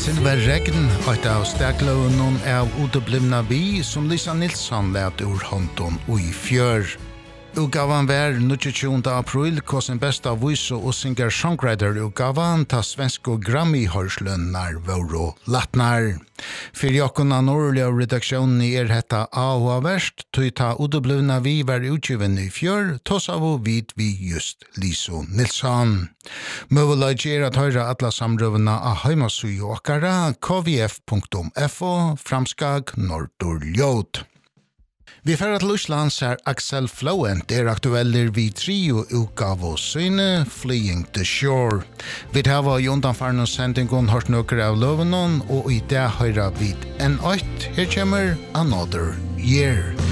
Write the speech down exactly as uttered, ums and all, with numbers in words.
Silver regn, et av stegløvnen av uteblivna vi, som Lisa Nilsson let ur hånden og i fjør. Utgavan var tjuende april, kosen besta voice og singer-songwriter-utgavan ta svenske Grammy-hørslønnar våre latnar. For jokkona nordlige redaksjonen er hetta A verst, tog ta uteblivna vi var utgiven i fjør, tås av og vid vi just Lisa Nilsson. Møvelag er at høyre atla samrøvene av heimasui okkara, k v f punktum f o, framskag Nordorljot. Vi færre til Osland ser Axel Flowent er aktueller vid trio utgav og syne Fleeing the Shore. Vi tar var i undanfarne sendingen hørt nøkker av løvenen, og i det høyre vid en ått. Her kommer Another Year.